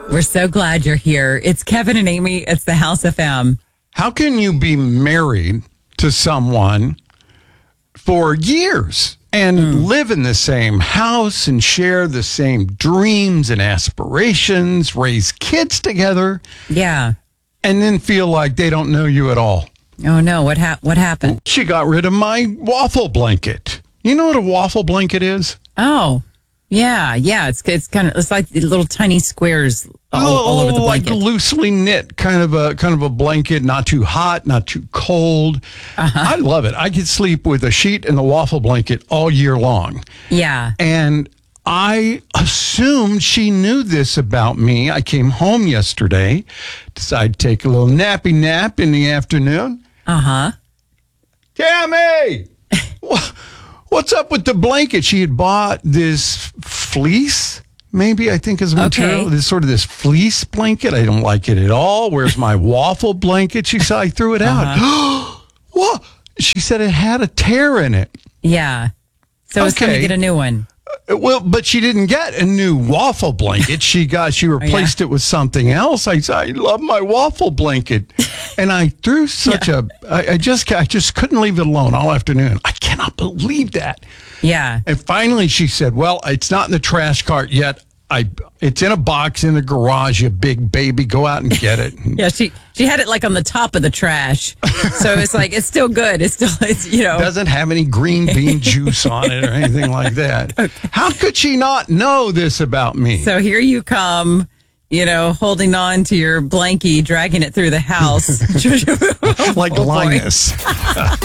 We're so glad you're here. It's Kevin and Amy. It's the House FM. How can you be married to someone for years and live in the same house and share the same dreams and aspirations, raise kids together, Yeah. and then feel like they don't know you at all? Oh, no. What happened? She got rid of my waffle blanket. You know what a waffle blanket is? Oh, yeah. It's like little tiny squares all over the blanket. Like loosely knit, kind of a blanket, not too hot, not too cold. I love it. I could sleep with a sheet and the waffle blanket all year long. Yeah. And I assumed she knew this about me. I came home yesterday, decided to take a little nappy nap in the afternoon. Uh-huh. Tammy! What's up with the blanket? She had bought this fleece, maybe I think is the material. Okay. This fleece blanket. I don't like it at all. Where's my waffle blanket? She said, I threw it out. What? She said it had a tear in it. Yeah. So it's time to get a new one. Well, but she didn't get a new waffle blanket. She replaced it with something else. I said, I love my waffle blanket. And I threw I just couldn't leave it alone all afternoon. I cannot believe that. Yeah. And finally she said, well, it's not in the trash cart yet. It's in a box in the garage, you big baby. Go out and get it. Yeah, she had it like on the top of the trash. So it's like, it's still good. It's Doesn't have any green bean juice on it or anything like that. Okay. How could she not know this about me? So here you come, holding on to your blankie, dragging it through the house. Like Linus.